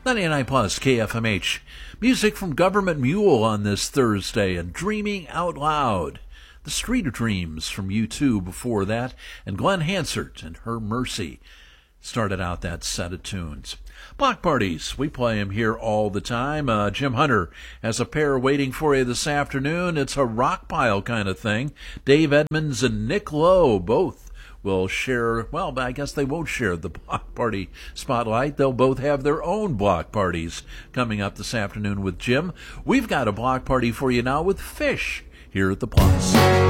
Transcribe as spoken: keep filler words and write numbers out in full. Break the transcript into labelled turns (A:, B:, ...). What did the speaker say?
A: ninety-nine plus K F M H. Music from Government Mule on this Thursday and Dreaming Out Loud. The Street of Dreams from U two before that, and Glenn Hansard and Her Mercy started out that set of tunes. Block parties, we play them here all the time. Uh, Jim Hunter has a pair waiting for you this afternoon. It's a rock pile kind of thing. Dave Edmonds and Nick Lowe both will share, well, I guess they won't share the block party spotlight. They'll both have their own block parties coming up this afternoon with Jim. We've got a block party for you now with Fish here at the Plus.